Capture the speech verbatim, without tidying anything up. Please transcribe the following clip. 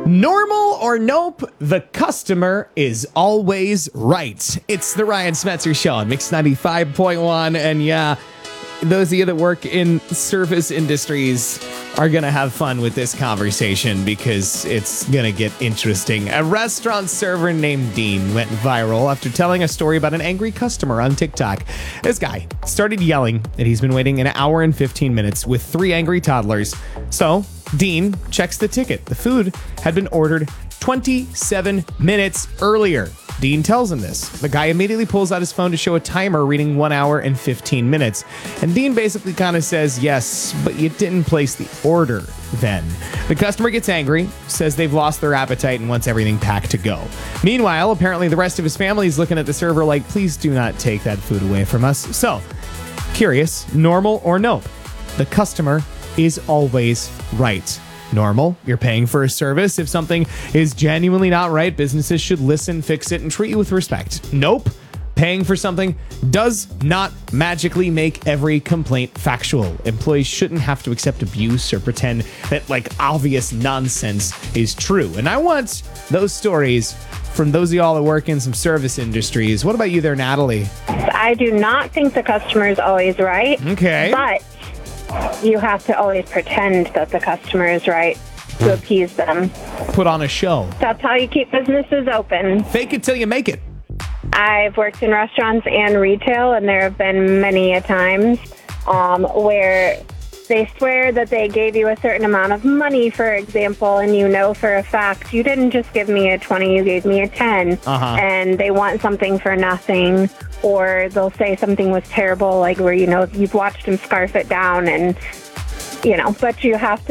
Normal or nope, the customer is always right. It's the Ryan Smetzer Show on Mix ninety-five point one. And yeah, those of you that work in service industries are going to have fun with this conversation because it's going to get interesting. A restaurant server named Dean went viral after telling a story about an angry customer on TikTok. This guy started yelling that he's been waiting an hour and fifteen minutes with three angry toddlers. So Dean checks the ticket. The food had been ordered twenty-seven minutes earlier. Dean tells him this. The guy immediately pulls out his phone to show a timer reading one hour and fifteen minutes. And Dean basically kind of says, yes, but you didn't place the order then. The customer gets angry, says they've lost their appetite and wants everything packed to go. Meanwhile, apparently the rest of his family is looking at the server like, please do not take that food away from us. So, curious, normal or nope? The customer is always right. Normal, you're paying for a service. If something is genuinely not right, businesses should listen, fix it, and treat you with respect. Nope. Paying for something does not magically make every complaint factual. Employees shouldn't have to accept abuse or pretend that, like, obvious nonsense is true. And I want those stories from those of y'all that work in some service industries. What about you there, Natalie? I do not think the customer is always right. Okay. But you have to always pretend that the customer is right to appease them. Put on a show. That's how you keep businesses open. Fake it till you make it. I've worked in restaurants and retail, and there have been many a times um, where they swear that they gave you a certain amount of money, for example, and you know for a fact you didn't just give me a twenty, you gave me a ten. Uh-huh. And they want something for nothing. Or they'll say something was terrible, like where, you know, you've watched them scarf it down and, you know, but you have to